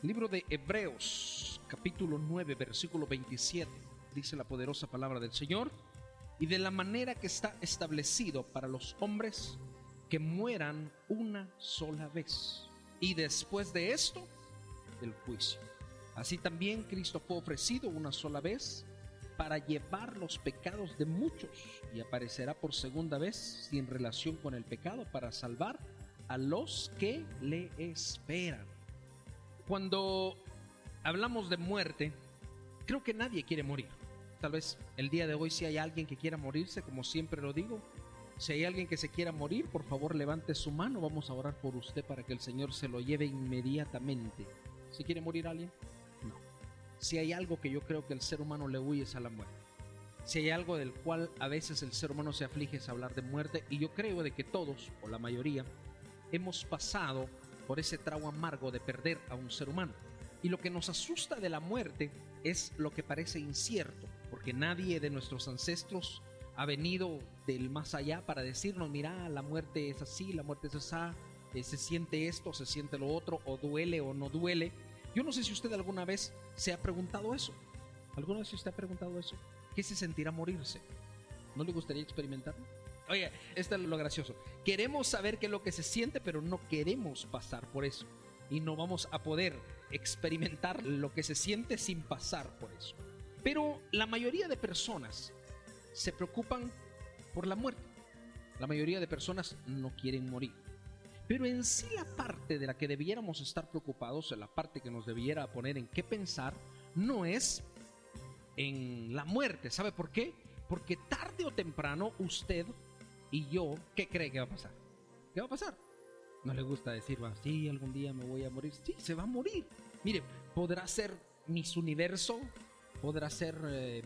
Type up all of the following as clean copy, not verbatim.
Libro de Hebreos, capítulo 9, versículo 27. Dice la poderosa palabra del Señor: y de la manera que está establecido para los hombres que mueran una sola vez, y después de esto, el juicio. Así también Cristo fue ofrecido una sola vez para llevar los pecados de muchos, y aparecerá por segunda vez sin relación con el pecado para salvar a los que le esperan. Cuando hablamos de muerte, creo que nadie quiere morir. Tal vez el día de hoy, si hay alguien que quiera morirse, como siempre lo digo, si hay alguien que se quiera morir, por favor levante su mano, vamos a orar por usted para que el Señor se lo lleve inmediatamente. ¿Se quiere morir alguien? No. Si hay algo que yo creo que el ser humano le huye, es a la muerte. Si hay algo del cual a veces el ser humano se aflige, es hablar de muerte, y yo creo de que todos, o la mayoría, hemos pasado por ese trago amargo de perder a un ser humano. Y lo que nos asusta de la muerte es lo que parece incierto, porque nadie de nuestros ancestros ha venido del más allá para decirnos: mira, la muerte es así, la muerte es esa, se siente esto, se siente lo otro, o duele o no duele. Yo no sé si usted alguna vez se ha preguntado eso. ¿Alguna vez usted ha preguntado eso? ¿Qué se sentirá morirse? ¿No le gustaría experimentarlo? Oye, esto es lo gracioso. Queremos saber qué es lo que se siente, pero no queremos pasar por eso. Y no vamos a poder experimentar lo que se siente sin pasar por eso. Pero la mayoría de personas se preocupan por la muerte. La mayoría de personas no quieren morir. Pero en sí, la parte de la que debiéramos estar preocupados, la parte que nos debiera poner en qué pensar, no es en la muerte. ¿Sabe por qué? Porque tarde o temprano usted y yo, ¿qué cree que va a pasar? ¿Qué va a pasar? No le gusta decir: sí, algún día me voy a morir. Sí, se va a morir. Mire, podrá ser Miss Universo, podrá ser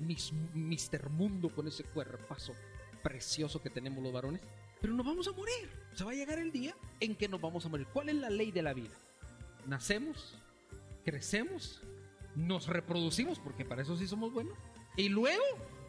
Mr. Mundo con ese cuerpazo precioso que tenemos los varones, pero nos vamos a morir. Se va a llegar el día en que nos vamos a morir. ¿Cuál es la ley de la vida? Nacemos, crecemos, nos reproducimos, porque para eso sí somos buenos, y luego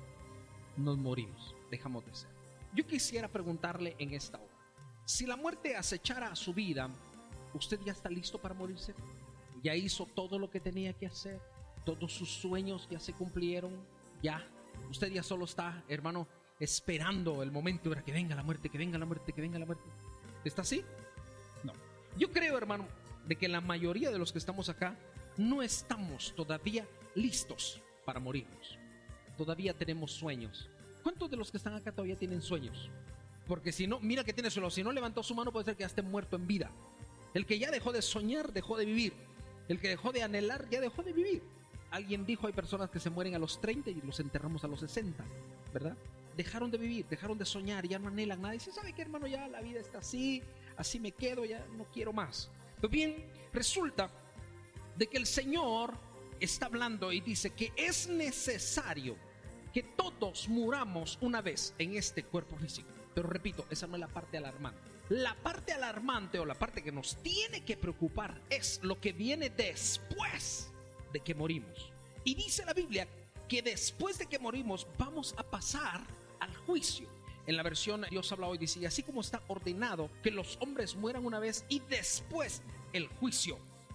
nos morimos, dejamos de ser. Yo quisiera preguntarle en esta hora: si la muerte acechara a su vida, ¿usted ya está listo para morirse? ¿Ya hizo todo lo que tenía que hacer? ¿Todos sus sueños ya se cumplieron? ¿Ya? Usted ya solo está, hermano, esperando el momento para que venga la muerte, que venga la muerte, que venga la muerte. ¿Está así? No. Yo creo, hermano, de que la mayoría de los que estamos acá no estamos todavía listos para morirnos. Todavía tenemos sueños. ¿Cuántos de los que están acá todavía tienen sueños? Porque si no, mira que tiene sueños. Si no levantó su mano, puede ser que ya esté muerto en vida. El que ya dejó de soñar, dejó de vivir. El que dejó de anhelar, ya dejó de vivir. Alguien dijo: hay personas que se mueren a los 30 y los enterramos a los 60, ¿verdad? Dejaron de vivir, dejaron de soñar, ya no anhelan nada. Y dice: ¿sabe qué, hermano? Ya la vida está así, así me quedo, ya no quiero más. Pues bien, resulta de que el Señor está hablando y dice que es necesario que todos muramos una vez en este cuerpo físico. Pero repito, esa no es la parte alarmante. La parte alarmante, o la parte que nos tiene que preocupar, es lo que viene después de que morimos. Y dice la Biblia que después de que morimos vamos a pasar al juicio. En la versión Dios habla hoy dice: y así como está ordenado que los hombres mueran una vez y después el juicio.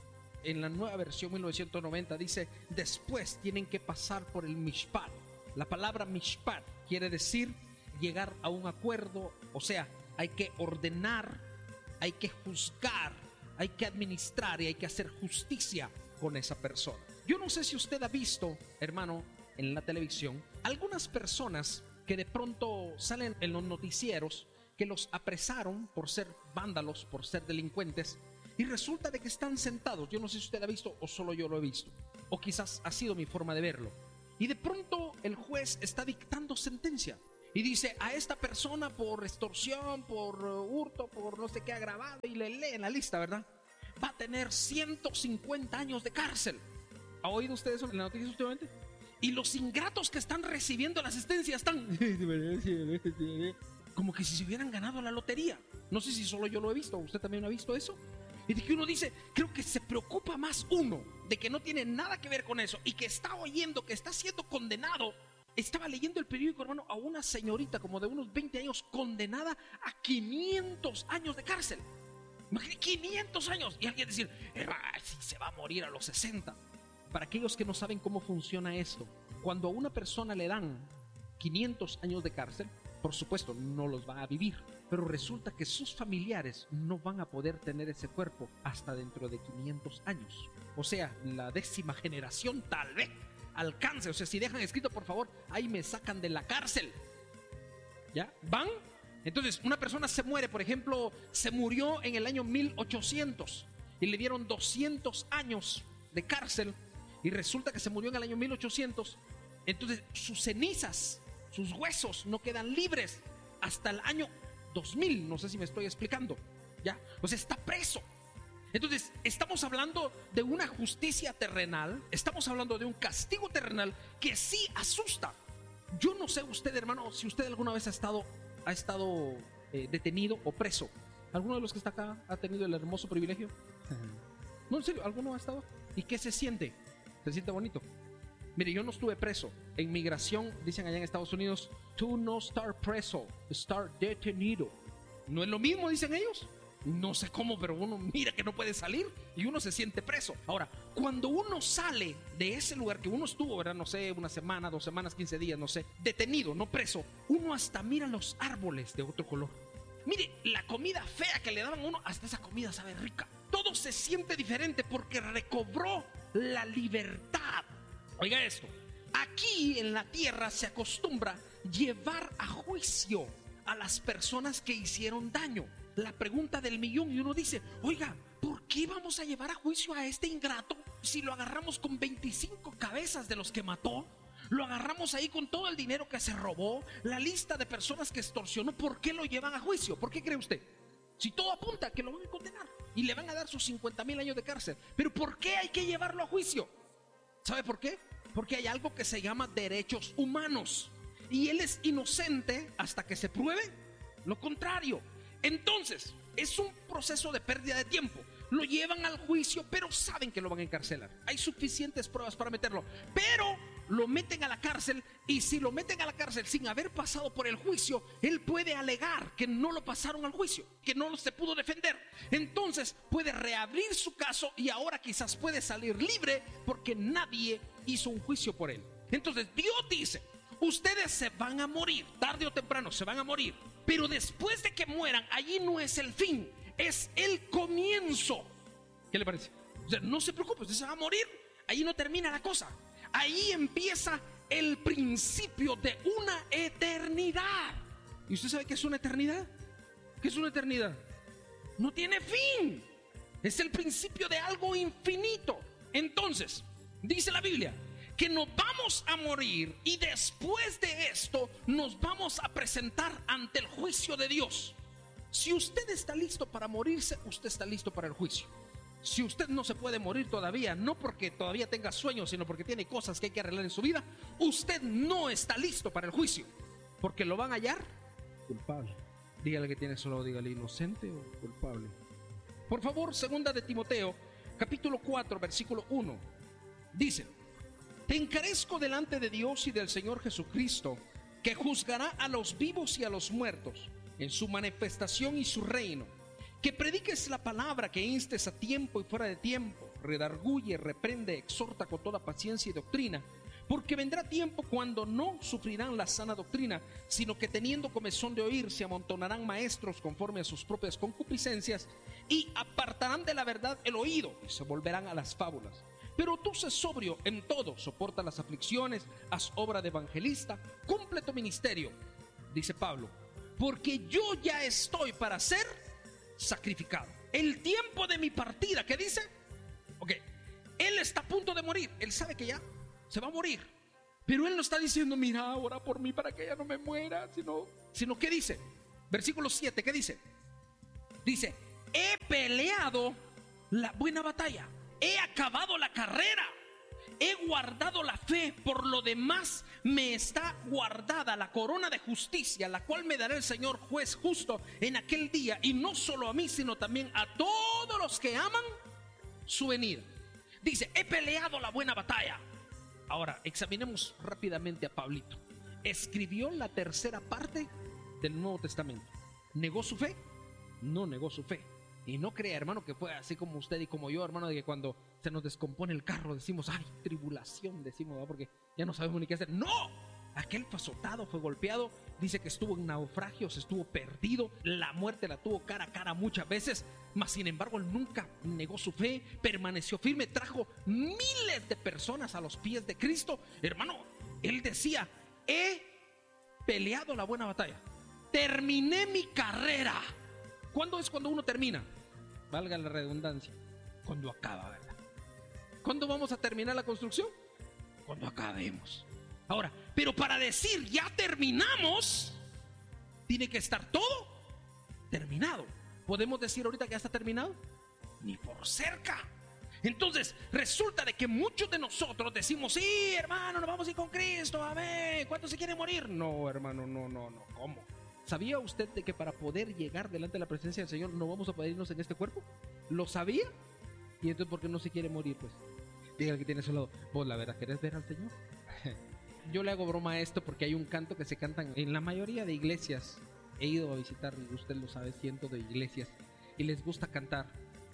En la nueva versión 1990 dice: después tienen que pasar por el mishpat. La palabra mishpat quiere decir llegar a un acuerdo, o sea, hay que ordenar, hay que juzgar, hay que administrar y hay que hacer justicia con esa persona. Yo no sé si usted ha visto, hermano, en la televisión, algunas personas que de pronto salen en los noticieros que los apresaron por ser vándalos, por ser delincuentes, y resulta de que están sentados. Yo no sé si usted ha visto o solo yo lo he visto, o quizás ha sido mi forma de verlo. Y de pronto el juez está dictando sentencia y dice: a esta persona por extorsión, por hurto, por no sé qué agravado, y le leen la lista, ¿verdad? Va a tener 150 años de cárcel. ¿Ha oído usted eso en la noticia últimamente? Y los ingratos que están recibiendo la asistencia están como que si se hubieran ganado la lotería. No sé si solo yo lo he visto, ¿usted también ha visto eso? Y de que uno dice, creo que se preocupa más uno de que no tiene nada que ver con eso y que está oyendo que está siendo condenado. Estaba leyendo el periódico, hermano, a una señorita como de unos 20 años condenada a 500 años de cárcel. Imagínate 500 años y alguien decir, se va a morir a los 60. Para aquellos que no saben cómo funciona esto, cuando a una persona le dan 500 años de cárcel, por supuesto no los va a vivir, pero resulta que sus familiares no van a poder tener ese cuerpo hasta dentro de 500 años. O sea, la 10ª generación tal vez alcance. O sea, si dejan escrito, por favor, ahí me sacan de la cárcel. ¿Ya? ¿Van? Entonces, una persona se muere, por ejemplo, se murió en el año 1800 y le dieron 200 años de cárcel y resulta que se murió en el año 1800. Entonces, sus cenizas, sus huesos no quedan libres hasta el año 2000. No sé si me estoy explicando. ¿Ya? O sea, está preso. Entonces, estamos hablando de una justicia terrenal, estamos hablando de un castigo terrenal que sí asusta. Yo no sé usted, hermano, si usted alguna vez ha estado detenido o preso. ¿Alguno de los que está acá ha tenido el hermoso privilegio? No, en serio, ¿alguno ha estado? ¿Y qué se siente? ¿Se siente bonito? Mire, yo no estuve preso. En migración, dicen allá en Estados Unidos, tú no estar preso, estar detenido. ¿No es lo mismo, dicen ellos? No sé cómo, pero uno mira que no puede salir y uno se siente preso. Ahora, cuando uno sale de ese lugar que uno estuvo, ¿verdad? No sé, una semana, 2 semanas, 15 días, no sé, detenido, no preso, uno hasta mira los árboles de otro color. Mire, la comida fea que le daban a uno, hasta esa comida sabe rica. Todo se siente diferente porque recobró la libertad. Oiga esto, aquí en la tierra se acostumbra llevar a juicio a las personas que hicieron daño. La pregunta del millón, y uno dice, oiga, ¿por qué vamos a llevar a juicio a este ingrato si lo agarramos con 25 cabezas de los que mató? Lo agarramos ahí con todo el dinero que se robó, la lista de personas que extorsionó. ¿Por qué lo llevan a juicio? ¿Por qué cree usted? Si todo apunta a que lo van a condenar y le van a dar sus 50,000 años de cárcel. ¿Pero por qué hay que llevarlo a juicio? ¿Sabe por qué? Porque hay algo que se llama derechos humanos y él es inocente hasta que se pruebe lo contrario. Entonces, es un proceso de pérdida de tiempo. Lo llevan al juicio, pero saben que lo van a encarcelar. Hay suficientes pruebas para meterlo, pero lo meten a la cárcel. Y si lo meten a la cárcel sin haber pasado por el juicio, él puede alegar que no lo pasaron al juicio, que no se pudo defender. Entonces puede reabrir su caso y ahora quizás puede salir libre porque nadie hizo un juicio por él. Entonces Dios dice, ustedes se van a morir, tarde o temprano se van a morir. Pero después de que mueran, allí no es el fin, es el comienzo. ¿Qué le parece? O sea, no se preocupe, usted se va a morir. Ahí no termina la cosa. Ahí empieza el principio de una eternidad. ¿Y usted sabe qué es una eternidad? ¿Qué es una eternidad? No tiene fin. Es el principio de algo infinito. Entonces, dice la Biblia que nos vamos a morir y después de esto nos vamos a presentar ante el juicio de Dios. Si usted está listo para morirse, usted está listo para el juicio. Si usted no se puede morir todavía, no porque todavía tenga sueños, sino porque tiene cosas que hay que arreglar en su vida, usted no está listo para el juicio, porque lo van a hallar culpable. Dígale que tiene solo, dígale inocente o culpable. Por favor, 2 de Timoteo, capítulo 4, versículo 1, dice: te encarezco delante de Dios y del Señor Jesucristo, que juzgará a los vivos y a los muertos en su manifestación y su reino, que prediques la palabra, que instes a tiempo y fuera de tiempo, redarguye, reprende, exhorta con toda paciencia y doctrina, porque vendrá tiempo cuando no sufrirán la sana doctrina, sino que teniendo comezón de oír, se amontonarán maestros conforme a sus propias concupiscencias y apartarán de la verdad el oído y se volverán a las fábulas. Pero tú sé sobrio en todo, soporta las aflicciones, haz obra de evangelista, cumple tu ministerio, dice Pablo, porque yo ya estoy para ser sacrificado. El tiempo de mi partida, ¿qué dice? Ok, él está a punto de morir, él sabe que ya se va a morir, pero él no está diciendo, mira, ora por mí para que ya no me muera, sino ¿qué dice? Versículo 7, ¿qué dice? Dice, he peleado la buena batalla, he acabado la carrera, he guardado la fe, por lo demás me está guardada la corona de justicia, la cual me dará el Señor juez justo en aquel día, y no solo a mí, sino también a todos los que aman su venida. Dice, he peleado la buena batalla. Ahora, examinemos rápidamente a Pablito. Escribió la tercera parte del Nuevo Testamento. ¿Negó su fe? No negó su fe. Y no crea, hermano, que fue así como usted y como yo, hermano, de que cuando se nos descompone el carro decimos, ay, tribulación, decimos, ¿verdad? Porque ya no sabemos ni qué hacer. ¡No! Aquel fue azotado, fue golpeado, dice que estuvo en naufragios, estuvo perdido, la muerte la tuvo cara a cara muchas veces, mas sin embargo él nunca negó su fe, permaneció firme, trajo miles de personas a los pies de Cristo. Hermano, él decía, he peleado la buena batalla, terminé mi carrera. ¿Cuándo es cuando uno termina? Valga la redundancia, cuando acaba, ¿verdad? ¿Cuándo vamos a terminar la construcción? Cuando acabemos. Ahora, pero para decir ya terminamos, tiene que estar todo terminado. ¿Podemos decir ahorita que ya está terminado? Ni por cerca. Entonces resulta de que muchos de nosotros decimos, sí, hermano, nos vamos a ir con Cristo, amén. ¿Cuántos se quieren morir? No, hermano, no, ¿cómo? ¿Sabía usted de que para poder llegar delante de la presencia del Señor no vamos a poder irnos en este cuerpo? ¿Lo sabía? Y entonces, ¿por qué no se quiere morir? Pues diga el que tiene a su lado, vos la verdad, ¿querés ver al Señor? Yo le hago broma a esto porque hay un canto que se cantan en la mayoría de iglesias. He ido a visitar, usted lo sabe, cientos de iglesias, y les gusta cantar,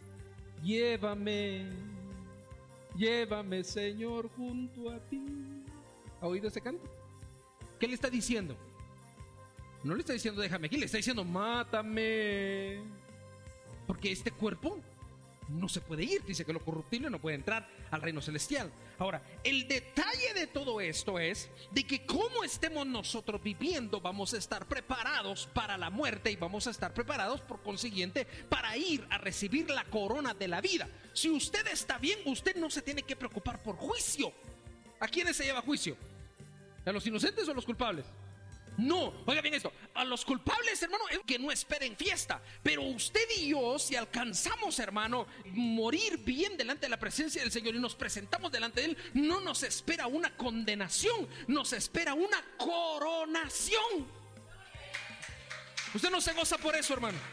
llévame, llévame, Señor, junto a ti. ¿Ha oído ese canto? ¿Qué le está diciendo? No le está diciendo déjame aquí, le está diciendo mátame, porque este cuerpo no se puede ir. Dice que lo corruptible no puede entrar al reino celestial. Ahora, el detalle de todo esto es de que como estemos nosotros viviendo, vamos a estar preparados para la muerte y vamos a estar preparados por consiguiente para ir a recibir la corona de la vida. Si usted está bien, usted no se tiene que preocupar por juicio. ¿A quiénes se lleva juicio? ¿A los inocentes o a los culpables? No, oiga bien esto, a los culpables, hermano, que no esperen fiesta. Pero usted y yo, si alcanzamos, hermano, morir bien delante de la presencia del Señor y nos presentamos delante de Él, no nos espera una condenación, nos espera una coronación. Usted no se goza por eso, hermano.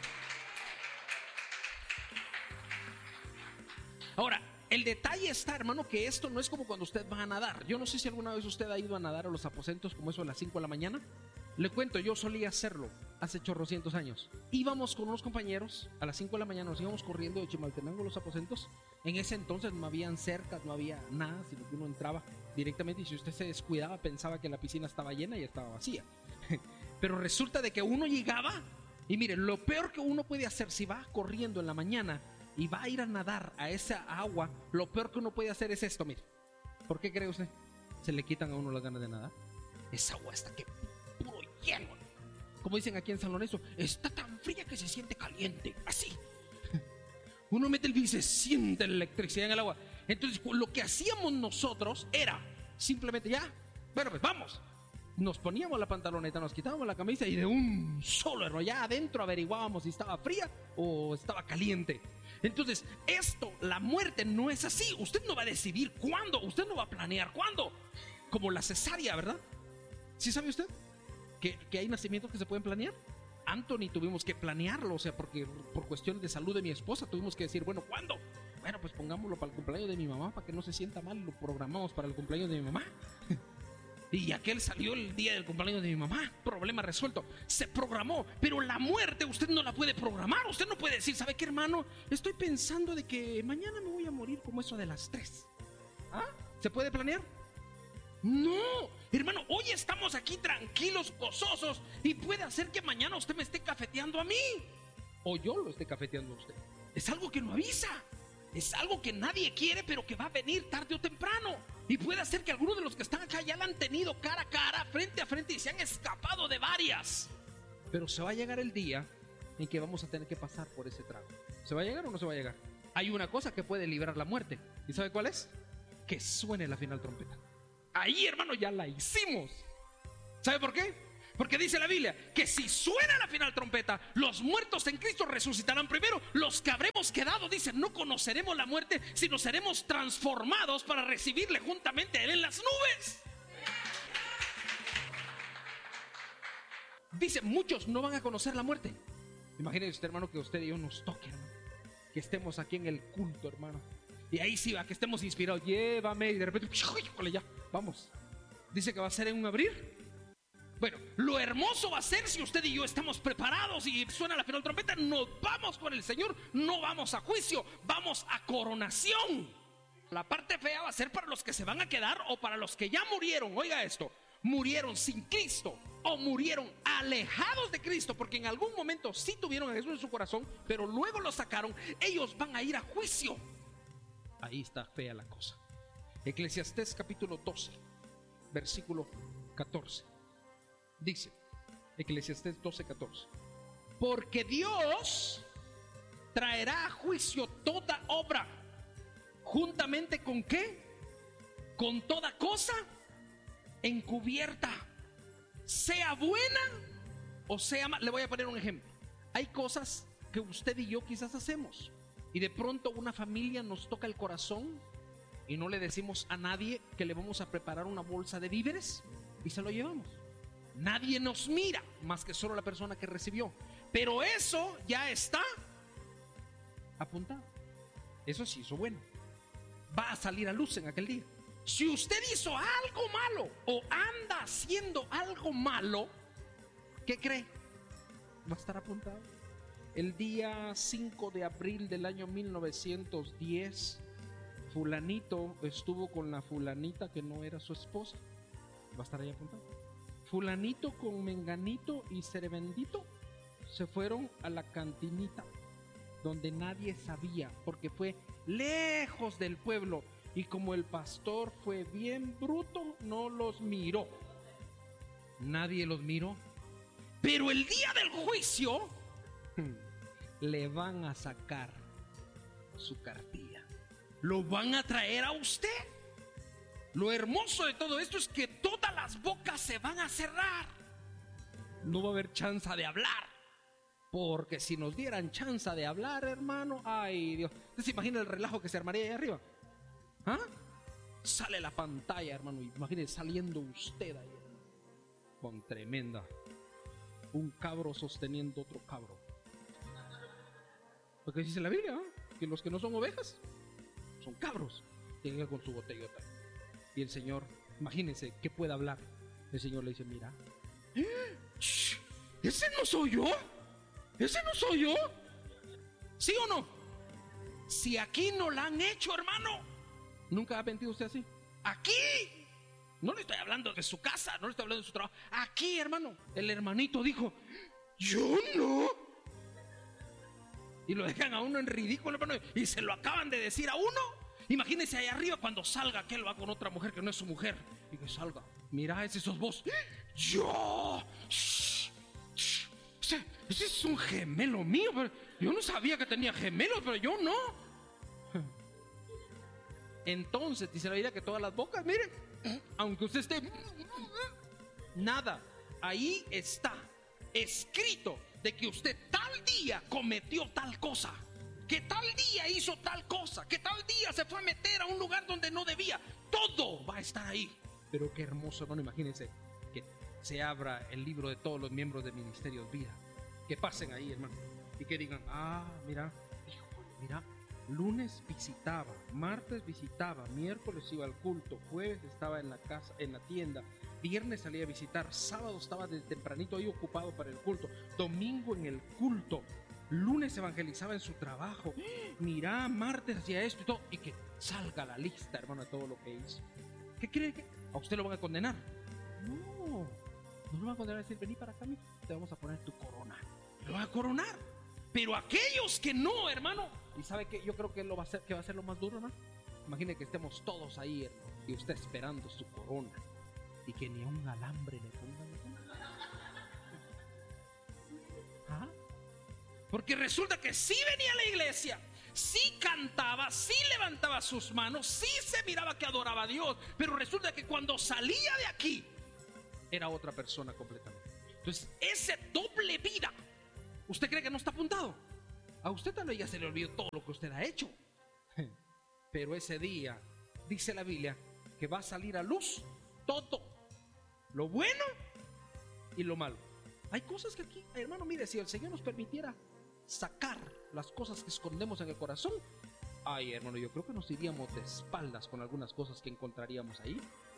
Ahora, el detalle está, hermano, que esto no es como cuando usted va a nadar. Yo no sé si alguna vez usted ha ido a nadar a los aposentos como eso a las 5 de la mañana. Le cuento, yo solía hacerlo hace chorrocientos años. Íbamos con unos compañeros a las 5 de la mañana, nos íbamos corriendo de Chimaltenango a los aposentos. En ese entonces no habían cercas, no había nada, sino que uno entraba directamente y si usted se descuidaba pensaba que la piscina estaba llena y estaba vacía. Pero resulta de que uno llegaba y mire, lo peor que uno puede hacer si va corriendo en la mañana y va a ir a nadar a esa agua, lo peor que uno puede hacer es esto, mire. ¿Por qué cree usted? Se le quitan a uno las ganas de nadar. Esa agua está que puro hielo. Como dicen aquí en San Lorenzo, está tan fría que se siente caliente. Así. Uno mete el pie y se siente la electricidad en el agua. Entonces lo que hacíamos nosotros era simplemente ya, bueno pues vamos. Nos poníamos la pantaloneta, nos quitábamos la camisa y de un solo, hermano, ya adentro averiguábamos si estaba fría o estaba caliente. Entonces, esto, la muerte no es así. Usted no va a decidir cuándo, usted no va a planear cuándo. Como la cesárea, ¿verdad? ¿Sí sabe usted? Que hay nacimientos que se pueden planear. Anthony tuvimos que planearlo, o sea, porque por cuestiones de salud de mi esposa tuvimos que decir, bueno, ¿cuándo? Bueno, pues pongámoslo para el cumpleaños de mi mamá, para que no se sienta mal, lo programamos para el cumpleaños de mi mamá. Y aquel salió el día del cumpleaños de mi mamá, problema resuelto, se programó. Pero la muerte usted no la puede programar. Usted no puede decir, ¿sabe qué, hermano? Estoy pensando de que mañana me voy a morir como eso de las 3. ¿Ah? ¿Se puede planear? No, hermano, hoy estamos aquí tranquilos, gozosos, y puede hacer que mañana usted me esté cafeteando a mí, o yo lo esté cafeteando a usted. Es algo que no avisa. Es algo que nadie quiere, pero que va a venir tarde o temprano. Y puede ser que algunos de los que están acá ya la han tenido cara a cara, frente a frente, y se han escapado de varias. Pero se va a llegar el día en que vamos a tener que pasar por ese trago. ¿Se va a llegar o no se va a llegar? Hay una cosa que puede librar la muerte. ¿Y sabe cuál es? Que suene la final trompeta. Ahí, hermano, ya la hicimos. ¿Sabe por qué? Porque dice la Biblia que si suena la final trompeta, los muertos en Cristo resucitarán primero. Los que habremos quedado, dice, no conoceremos la muerte, sino seremos transformados para recibirle juntamente a Él en las nubes. Dice, muchos no van a conocer la muerte. Imagínese usted, hermano, que usted y yo nos toque, hermano, que estemos aquí en el culto, hermano, y ahí sí va, que estemos inspirados, llévame, y de repente, ya, vamos. Dice que va a ser en un abrir Bueno, lo hermoso va a ser si usted y yo estamos preparados y suena la final trompeta, nos vamos con el Señor, no vamos a juicio, vamos a coronación. La parte fea va a ser para los que se van a quedar o para los que ya murieron. Oiga esto, murieron sin Cristo o murieron alejados de Cristo, porque en algún momento sí tuvieron a Jesús en su corazón, pero luego lo sacaron. Ellos van a ir a juicio. Ahí está fea la cosa. Eclesiastés capítulo 12 versículo 14 dice, Eclesiastés 12:14: porque Dios traerá a juicio toda obra, juntamente con ¿qué? Con toda cosa encubierta, sea buena o sea mala. Le voy a poner un ejemplo. Hay cosas que usted y yo quizás hacemos y de pronto una familia nos toca el corazón y no le decimos a nadie que le vamos a preparar una bolsa de víveres y se lo llevamos. Nadie nos mira más que solo la persona que recibió, pero eso ya está apuntado. Eso sí hizo bueno, va a salir a luz en aquel día. Si usted hizo algo malo o anda haciendo algo malo, ¿qué cree? Va a estar apuntado. El día 5 de abril del año 1910, fulanito estuvo con la fulanita que no era su esposa. Va a estar ahí apuntado. Fulanito con menganito y serebendito se fueron a la cantinita donde nadie sabía, porque fue lejos del pueblo, y como el pastor fue bien bruto, no los miró. Nadie los miró. Pero el día del juicio le van a sacar su cartilla, lo van a traer a usted. Lo hermoso de todo esto es que todas las bocas se van a cerrar. No va a haber chance de hablar, porque si nos dieran chance de hablar, hermano, ay Dios, ¿usted se imagina el relajo que se armaría ahí arriba? ¿Ah? Sale la pantalla, hermano, imagínese saliendo usted ahí, con tremenda, un cabro sosteniendo otro cabro. Porque dice la Biblia, ¿eh? Que los que no son ovejas son cabros. Llega con su botellota y el Señor, imagínense que pueda hablar. El Señor le dice: mira, ese no soy yo, ese no soy yo. ¿Sí o no? Si aquí no la han hecho, hermano, ¿nunca ha mentido usted así? Aquí, no le estoy hablando de su casa, no le estoy hablando de su trabajo. Aquí, hermano, el hermanito dijo: yo no. Y lo dejan a uno en ridículo, hermano, y se lo acaban de decir a uno. Imagínese ahí arriba cuando salga, que él va con otra mujer que no es su mujer, y que salga: mira, ese sos vos. Yo, ese es un gemelo mío, pero yo no sabía que tenía gemelos, pero yo no. Entonces dice la Biblia que todas las bocas, miren, aunque usted esté, nada, ahí está escrito de que usted tal día cometió tal cosa, que tal día hizo tal cosa, que tal día se fue a meter a un lugar donde no debía. Todo va a estar ahí. Pero qué hermoso, hermano, imagínense que se abra el libro de todos los miembros de Ministerios Vida, que pasen ahí, hermano, y que digan: ah, mira, híjole, mira, lunes visitaba, martes visitaba, miércoles iba al culto, jueves estaba en la casa, en la tienda, viernes salía a visitar, sábado estaba desde tempranito ahí ocupado para el culto, domingo en el culto, lunes evangelizaba en su trabajo, mira, martes hacía esto y todo, y que salga la lista, hermano, de todo lo que hizo. ¿Qué cree que a usted lo van a condenar? No lo van a condenar, a decir: vení para acá, mijo, te vamos a poner tu corona. Lo van a coronar. Pero aquellos que no, hermano, y sabe que yo creo que lo va a hacer, que va a ser lo más duro, hermano. Imagine que estemos todos ahí, hermano, y usted esperando su corona, y que ni a un alambre le pongan. ¿Ah? Porque resulta que sí venía a la iglesia, sí cantaba, sí levantaba sus manos, sí se miraba que adoraba a Dios, pero resulta que cuando salía de aquí era otra persona completamente. Entonces, ese doble vida, ¿usted cree que no está apuntado? A usted tal vez ya se le olvidó todo lo que usted ha hecho, pero ese día dice la Biblia que va a salir a luz todo, lo bueno y lo malo. Hay cosas que aquí, hermano, mire, si el Señor nos permitiera sacar las cosas que escondemos en el corazón, ay, hermano, yo creo que nos iríamos de espaldas con algunas cosas que encontraríamos ahí.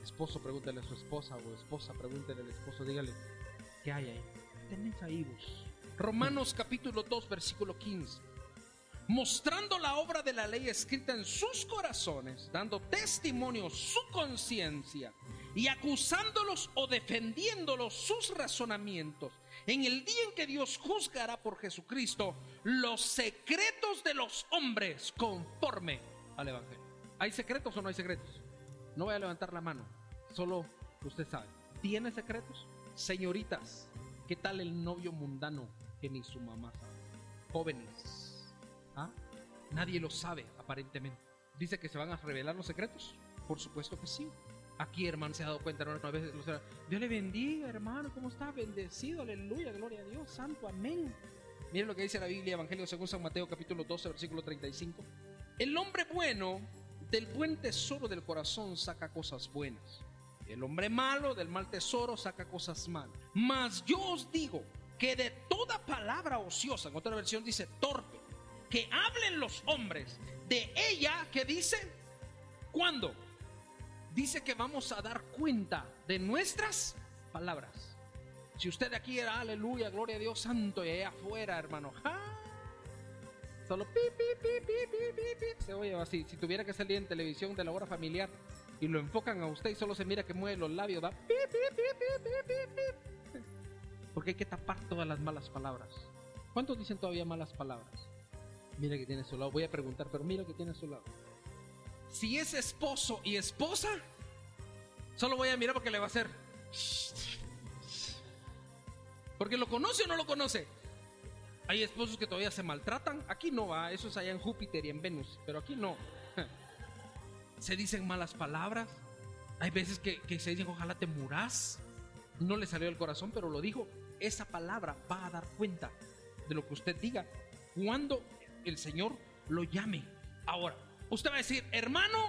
Esposo, pregúntale a su esposa, o esposa, pregúntale al esposo, dígale, ¿qué hay ahí? Tenés ahí vos. Romanos capítulo 2, versículo 15. Mostrando la obra de la ley escrita en sus corazones, dando testimonio su conciencia y acusándolos o defendiéndolos sus razonamientos, en el día en que Dios juzgará por Jesucristo los secretos de los hombres conforme al Evangelio. ¿Hay secretos o no hay secretos? No voy a levantar la mano, solo usted sabe. ¿Tiene secretos? Señoritas, ¿qué tal el novio mundano que ni su mamá sabe? Jóvenes, ¿ah? Nadie lo sabe aparentemente. ¿Dice que se van a revelar los secretos? Por supuesto que sí. Aquí, hermano, se ha dado cuenta una vez, Dios le bendiga, hermano, ¿cómo está? Bendecido, aleluya, gloria a Dios, santo, amén. Miren lo que dice la Biblia, Evangelio según San Mateo capítulo 12, versículo 35. El hombre bueno del buen tesoro del corazón saca cosas buenas. El hombre malo del mal tesoro saca cosas malas. Mas yo os digo que de toda palabra ociosa, en otra versión dice torpe, que hablen los hombres, de ella, que dice, ¿cuándo? Dice que vamos a dar cuenta de nuestras palabras. Si usted de aquí era aleluya, gloria a Dios santo, y allá afuera, hermano, solo pi, pi, pi, pi, pi, pi, pi, se oye así. Si tuviera que salir en televisión de la hora familiar y lo enfocan a usted y solo se mira que mueve los labios, da pi, pi, pi, pi, pi, pi, pi. Porque hay que tapar todas las malas palabras. ¿Cuántos dicen todavía malas palabras? Mira que tiene a su lado, voy a preguntar, pero mira que tiene a su lado. Si es esposo y esposa, solo voy a mirar porque le va a hacer. Porque lo conoce o no lo conoce. Hay esposos que todavía se maltratan. Aquí no va, eso es allá en Júpiter y en Venus, pero aquí no. Se dicen malas palabras. Hay veces que se dicen ojalá te muras. No le salió del corazón, pero lo dijo. Esa palabra va a dar cuenta de lo que usted diga cuando el Señor lo llame. Ahora, usted va a decir, hermano,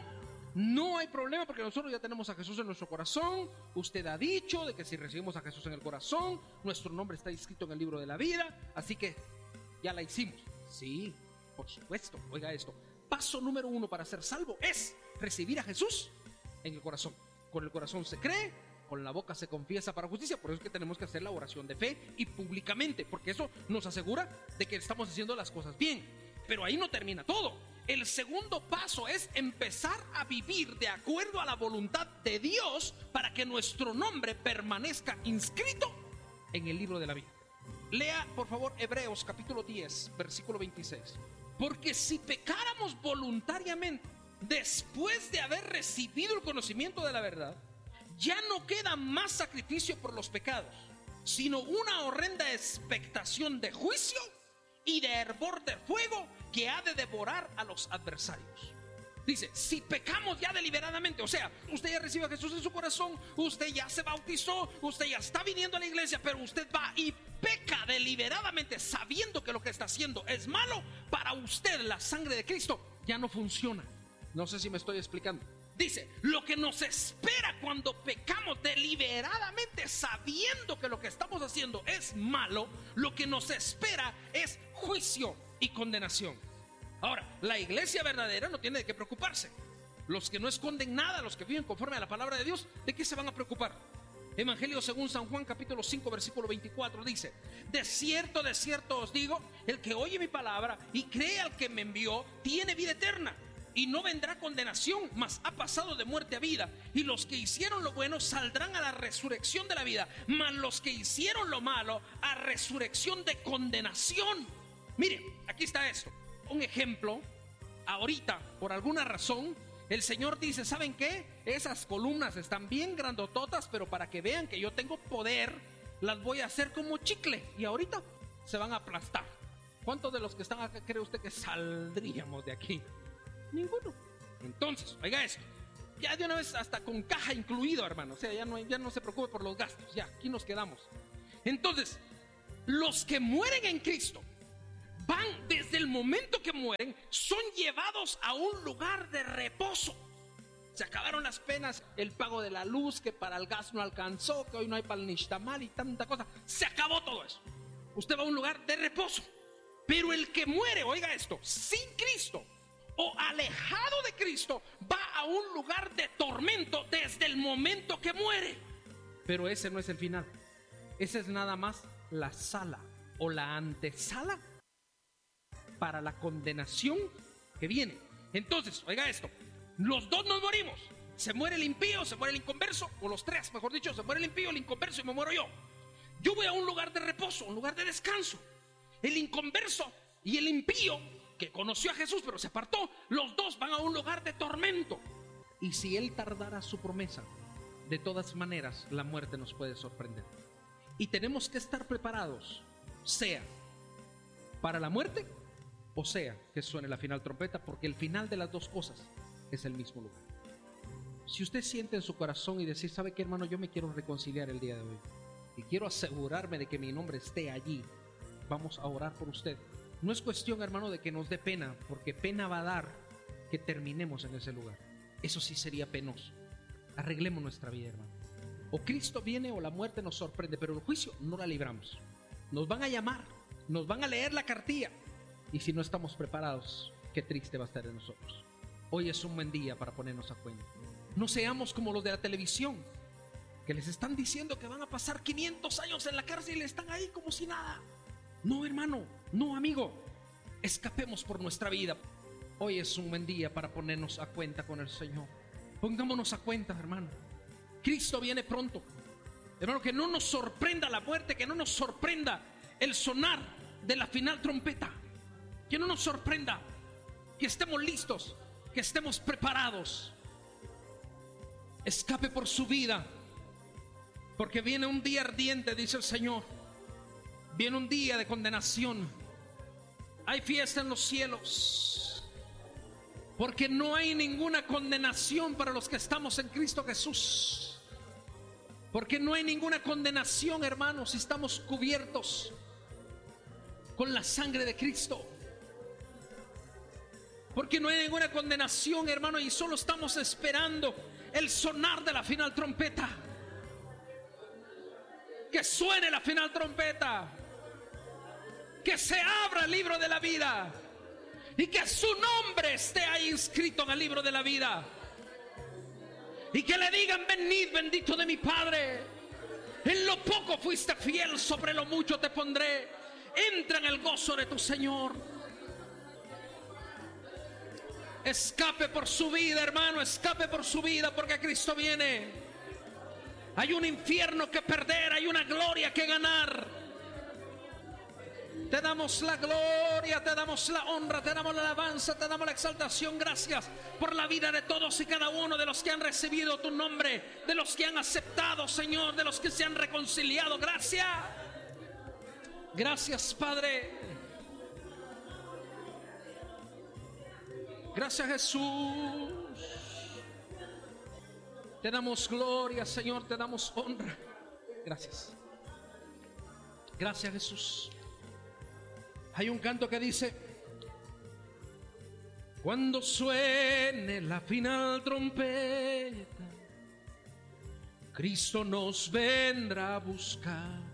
no hay problema porque nosotros ya tenemos a Jesús en nuestro corazón. Usted ha dicho de que si recibimos a Jesús en el corazón, nuestro nombre está inscrito en el libro de la vida, así que ya la hicimos. Sí, por supuesto. Oiga esto, paso número 1 para ser salvo es recibir a Jesús en el corazón. Con el corazón se cree, con la boca se confiesa para justicia. Por eso es que tenemos que hacer la oración de fe y públicamente, porque eso nos asegura de que estamos haciendo las cosas bien. Pero ahí no termina todo. El segundo paso es empezar a vivir de acuerdo a la voluntad de Dios para que nuestro nombre permanezca inscrito en el libro de la vida. Lea por favor Hebreos capítulo 10 versículo 26. Porque si pecáramos voluntariamente después de haber recibido el conocimiento de la verdad, ya no queda más sacrificio por los pecados, sino una horrenda expectación de juicio y de hervor de fuego que ha de devorar a los adversarios. Dice, si pecamos ya deliberadamente, o sea, usted ya recibe a Jesús en su corazón, usted ya se bautizó, usted ya está viniendo a la iglesia, pero usted va y peca deliberadamente sabiendo que lo que está haciendo es malo. Para usted la sangre de Cristo ya no funciona. No sé si me estoy explicando. Dice, lo que nos espera cuando pecamos deliberadamente sabiendo que lo que estamos haciendo es malo, lo que nos espera es juicio y condenación. Ahora, la iglesia verdadera no tiene de qué preocuparse. Los que no esconden nada, los que viven conforme a la palabra de Dios, ¿de qué se van a preocupar? Evangelio según San Juan capítulo 5 versículo 24 dice, de cierto os digo, el que oye mi palabra y cree al que me envió tiene vida eterna y no vendrá condenación, mas ha pasado de muerte a vida. Y los que hicieron lo bueno saldrán a la resurrección de la vida, mas los que hicieron lo malo a resurrección de condenación. Miren, aquí está esto, un ejemplo. Ahorita, por alguna razón, el Señor dice, ¿saben qué? Esas columnas están bien grandototas, pero para que vean que yo tengo poder, las voy a hacer como chicle y ahorita se van a aplastar. ¿Cuántos de los que están acá cree usted que saldríamos de aquí? Ninguno. Entonces, oiga esto, ya de una vez hasta con caja incluido, hermano. O sea, ya no se preocupe por los gastos, ya, aquí nos quedamos. Entonces, los que mueren en Cristo van, desde el momento que mueren, son llevados a un lugar de reposo. Se acabaron las penas, el pago de la luz, que para el gas no alcanzó, que hoy no hay para el nixtamal y tanta cosa. Se acabó todo eso. Usted va a un lugar de reposo. Pero el que muere, oiga esto, sin Cristo o alejado de Cristo va a un lugar de tormento desde el momento que muere. Pero ese no es el final. Esa es nada más la sala o la antesala para la condenación que viene. Entonces, oiga esto, los dos nos morimos. Se muere el impío, se muere el inconverso, o los tres, mejor dicho, se muere el impío, el inconverso y me muero yo. Yo voy a un lugar de reposo, un lugar de descanso. El inconverso y el impío, que conoció a Jesús pero se apartó, los dos van a un lugar de tormento. Y si él tardara su promesa, de todas maneras la muerte nos puede sorprender. Y tenemos que estar preparados, sea para la muerte o sea que suene la final trompeta, porque el final de las dos cosas es el mismo lugar. Si usted siente en su corazón y decir, ¿sabe qué, hermano? Yo me quiero reconciliar el día de hoy y quiero asegurarme de que mi nombre esté allí, vamos a orar por usted. No es cuestión, hermano, de que nos dé pena, porque pena va a dar que terminemos en ese lugar. Eso sí sería penoso. Arreglemos nuestra vida, hermano. O Cristo viene o la muerte nos sorprende, pero el juicio no la libramos. Nos van a llamar, nos van a leer la cartilla, y si no estamos preparados, qué triste va a estar en nosotros. Hoy es un buen día para ponernos a cuenta. No seamos como los de la televisión, que les están diciendo que van a pasar 500 años en la cárcel y están ahí como si nada. No, hermano, no, amigo. Escapemos por nuestra vida. Hoy es un buen día para ponernos a cuenta con el Señor. Pongámonos a cuenta, hermano. Cristo viene pronto. Hermano, que no nos sorprenda la muerte, que no nos sorprenda el sonar de la final trompeta. Que no nos sorprenda, que estemos listos, que estemos preparados. Escape por su vida, porque viene un día ardiente, dice el Señor. Viene un día de condenación. Hay fiesta en los cielos, porque no hay ninguna condenación para los que estamos en Cristo Jesús. Porque no hay ninguna condenación, hermanos, si estamos cubiertos con la sangre de Cristo. Porque no hay ninguna condenación, hermano, y solo estamos esperando el sonar de la final trompeta. Que suene la final trompeta. Que se abra el libro de la vida y que su nombre esté ahí inscrito en el libro de la vida. Y que le digan: venid, bendito de mi Padre, en lo poco fuiste fiel, sobre lo mucho te pondré. Entra en el gozo de tu Señor. Escape por su vida, hermano, escape por su vida, porque Cristo viene. Hay un infierno que perder, hay una gloria que ganar. Te damos la gloria, te damos la honra, te damos la alabanza, te damos la exaltación. Gracias por la vida de todos y cada uno de los que han recibido tu nombre, de los que han aceptado, Señor, de los que se han reconciliado. Gracias. Gracias, Padre. Gracias, Jesús. Te damos gloria, Señor, te damos honra. Gracias. Gracias, Jesús. Hay un canto que dice: cuando suene la final trompeta, Cristo nos vendrá a buscar.